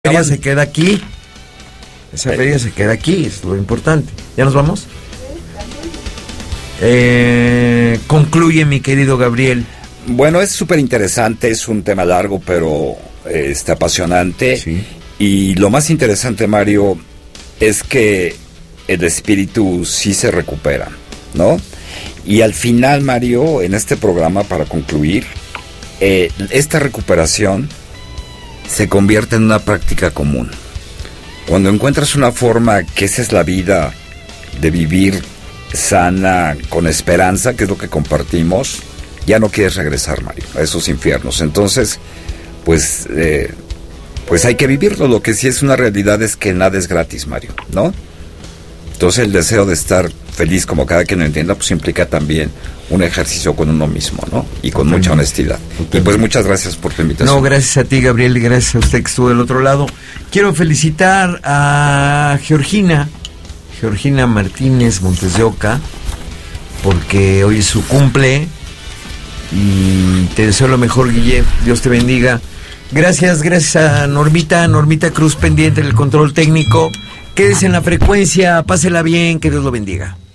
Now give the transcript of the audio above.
feria se queda aquí. Esa feria se queda aquí, es lo importante. ¿Ya nos vamos? Concluye, mi querido Gabriel. Bueno, es súper interesante, es un tema largo, pero apasionante. Sí. Y lo más interesante, Mario, es que el espíritu sí se recupera, ¿no? Y al final, Mario, en este programa, para concluir, esta recuperación se convierte en una práctica común. Cuando encuentras una forma, que esa es la vida, de vivir sana, con esperanza, que es lo que compartimos, ya no quieres regresar, Mario, a esos infiernos. Entonces, pues hay que vivirlo. Lo que sí es una realidad es que nada es gratis, Mario, ¿no? Entonces el deseo de estar feliz, como cada quien lo entienda, pues implica también un ejercicio con uno mismo, ¿no? Y con mucha honestidad. Y pues muchas gracias por tu invitación. No, gracias a ti, Gabriel, y gracias a usted que estuvo del otro lado. Quiero felicitar a Georgina Martínez Montes de Oca, porque hoy es su cumple, y te deseo lo mejor, Guille. Dios te bendiga. Gracias a Normita Cruz, pendiente del control técnico. Quédese en la frecuencia, pásela bien, que Dios lo bendiga.